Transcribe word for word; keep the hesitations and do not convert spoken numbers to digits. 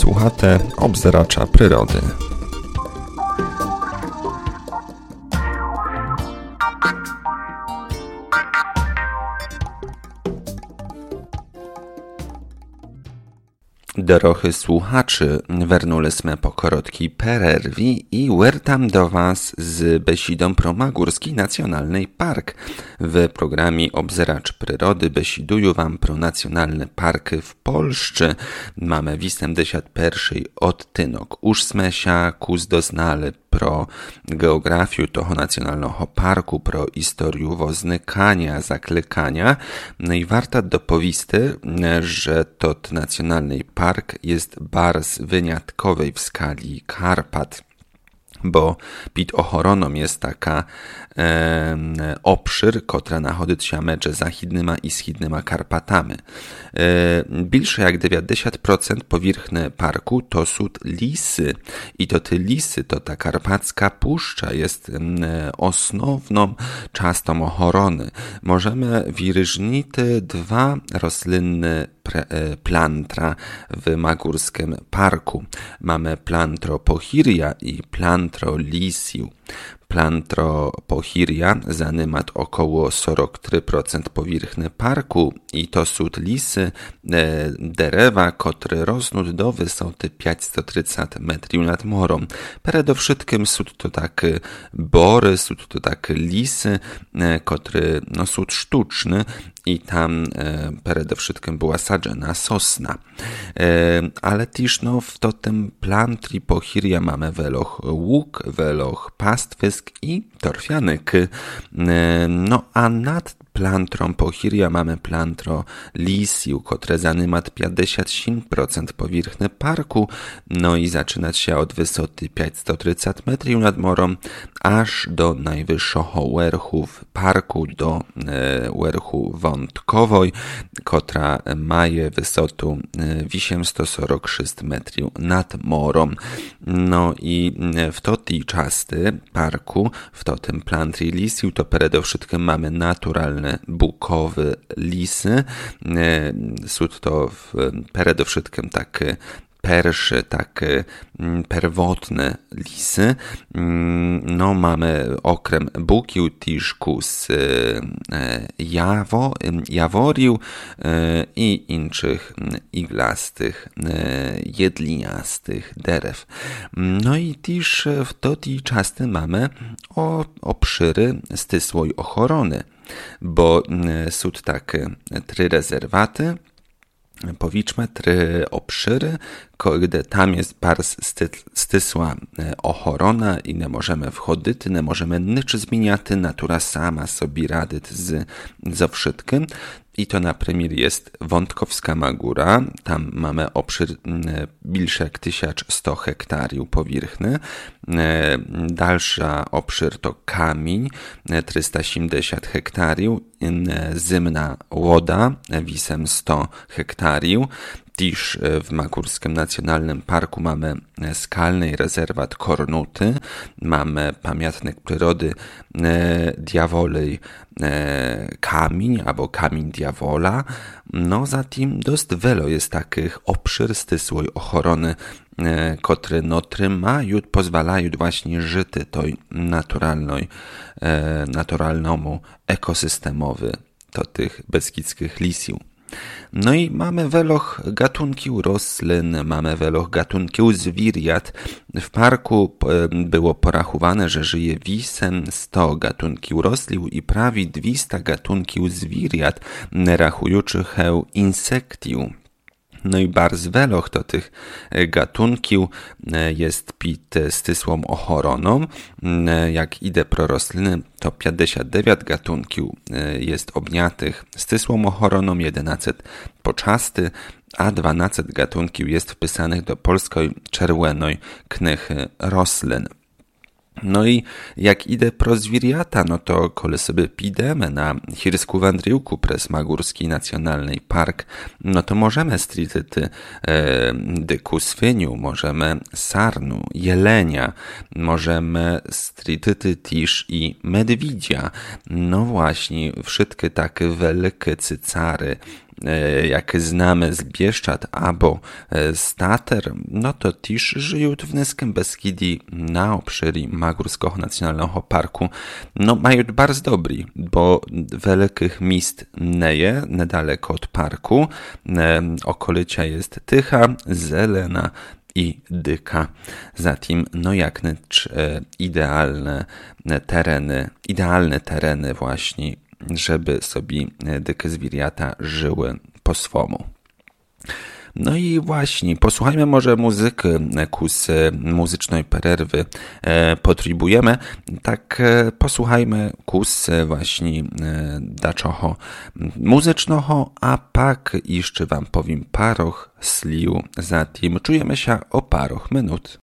Słuchate Obzeracza Przyrody. Dorohy słuchaczy, wernulesme po korotkiej pererwi i wertam do Was z besidą pro Magórski Nacjonalny Park. W programie Obzeracz Przyrody besiduju Wam pro nacjonalne parky w Polsce. Mamy wisiemdziesiąt pierwszy odtynok ósmesia, kus doznale pro geografię toho nacjonalnego parku, pro historię woznikania, zaklykania. No i warto dopowisty, że to nacjonalny park jest bardzo wyjątkowy w skali Karpat, bo pod ochroną jest taka e, obszar, która nachodzi się między zachidnymi i wschodnimi Karpatami. E, Więcej jak dziewięćdziesiąt procent powierzchni parku to są lisy i to te lisy, to ta karpacka puszcza jest e, osnowną częstą ochrony. Możemy wyróżnić dwa roślinne plantra w Magórskim Parku. Mamy plantro pochiria i plantro lisiu. Plantro pochiria zajmuje około czterdzieści trzy procent powierzchni parku i to są lisy, e, derewa, które rosną do wysokości pięćset trzydzieści metrów nad morem. Przede wszystkim są to takie bory, są to takie lisy, e, które no, są sztuczne i tam e, przede wszystkim była sadzona sosna. E, ale też no, w to tym plantri pochiria mamy weloch łuk, weloch pastwisk i torfianek. E, no a nad plantrą pochiria mamy plantro lisiu, które zajmuje pięćdziesiąt siedem procent powierzchni parku, no i zaczynać się od wysokości pięćset trzydzieści metrów nad morem, aż do najwyższego werchu w parku, do e, werchu wątkowej, która ma wysotę osiemset czterdzieści sześć metrów nad morem. No i w to tej czasty parku, w to tym plantri lisiu, to przede wszystkim mamy naturalne bukowe lisy. Są to przede wszystkim takie pierwsze, takie pierwotne lisy. No, mamy okrem bukiu tiszku z jawo, jaworiu i innych iglastych, jedliniastych derew. No i też w to tej czasy mamy o, obszyry stysłej ochrony, bo są takie trzy rezerwaty, powiedzmy, trzy obszyry, gdy tam jest bardzo stysła ochrona i nie możemy wchodzić, nie możemy nic zmieniać, natura sama sobie radzi z, ze wszystkim. I to na premier jest Wątkowska Magóra, tam mamy obszar większy jak tysiąc sto hektarów powierzchni. Dalsza obszar to Kamień, trzysta siedemdziesiąt hektarów, Zimna Łoda, osiemset hektarów. Też w Magórskim Nacjonalnym Parku mamy skalny rezerwat Kornuty, mamy pamiątnik przyrody e, Diawolej e, Kamień albo Kamień Diawola. No zatem dość wiele jest takich obszar stysłej ochrony, e, które no, trzymają, pozwalają właśnie żyć tej naturalnej, e, naturalnemu ekosystemowi to tych beskidzkich lisiów. No i mamy weloch gatunków roślin, mamy weloch gatunków zwierząt. W parku było porachowane, że żyje sto gatunków roślin i prawie dwieście gatunków zwierząt, rachujących insektów. No i bardzo wiele to tych gatunków jest pod stysłą ochroną. Jak idę pro rośliny, to pięćdziesiąt dziewięć gatunków jest objętych stysłą ochroną, jedenaście poczasty, a dwanaście gatunków jest wpisanych do Polskiej Czerwonej Knychy Roślin. No i jak idę pro zwierzęta, no to kole sobie pidemy na chirsku wędryłku przez Magórski Nacjonalny Park, no to możemy strityć e, dyku swyniu, możemy sarnu, jelenia, możemy strityć też i medwidzia. No właśnie, wszystkie takie wielkie cycary, jak znamy z Bieszczad albo z Tater, no to też żyją w Niskim Beskidii na obszarze Magórskiego Nacjonalnego Parku. No mają bardzo dobry, bo wielkich miejsc nie je, niedaleko od parku. Okolica jest tycha, zelena i dyka. Zatem, no jak necz idealne tereny, idealne tereny właśnie, żeby sobie dykie zwierzęta żyły po swomu. No i właśnie, posłuchajmy może muzyki, kus muzycznej przerwy e, potrzebujemy. Tak e, posłuchajmy kus właśnie e, daczoho muzycznego, a pak jeszcze wam powiem paroch sliu. Zatem czujemy się o paroch minut.